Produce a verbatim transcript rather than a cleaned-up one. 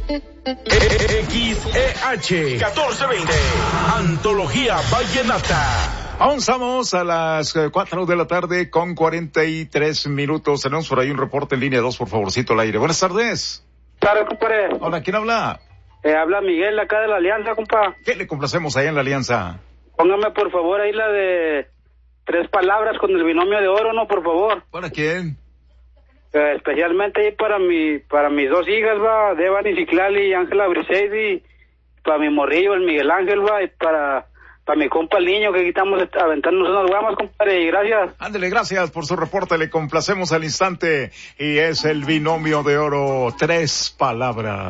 X E H catorce veinte, Antología Vallenata. Avanzamos a las cuatro de la tarde con cuarenta y tres minutos. Tenemos por ahí un reporte en línea dos, por favorcito, al aire. Buenas tardes. Tardes, compadre. Hola, ¿quién habla? Eh, habla Miguel, acá de la Alianza, compa. ¿Qué le complacemos ahí en la Alianza? Póngame, por favor, ahí la de tres palabras con el binomio de oro, ¿no? Por favor. ¿Para quién? Eh, especialmente ahí para mi, para mis dos hijas, va, Devani Ciclali y Ángela Briseidi, para mi morrillo, el Miguel Ángel, va, y para, para mi compa el niño, que aquí estamos aventándonos unas guamas, compadre, y gracias. Ándele, gracias por su reporte, le complacemos al instante, y es el binomio de oro, tres palabras.